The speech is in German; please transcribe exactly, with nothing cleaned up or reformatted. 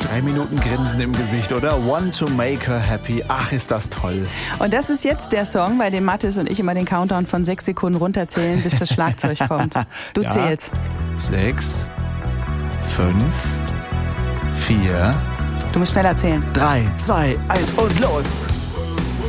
drei Minuten Grinsen im Gesicht, oder? Want to make her happy. Ach, ist das toll. Und das ist jetzt der Song, bei dem Mathis und ich immer den Countdown von sechs Sekunden runterzählen, bis das Schlagzeug kommt. Du ja. zählst. Sechs, fünf, vier. Du musst schneller zählen. Drei, zwei, eins und los.